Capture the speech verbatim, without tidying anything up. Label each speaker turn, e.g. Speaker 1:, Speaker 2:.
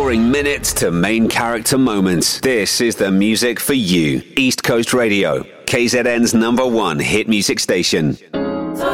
Speaker 1: Exploring minutes to main character moments. This is the music for you. East Coast Radio, K Z N's number one hit music station.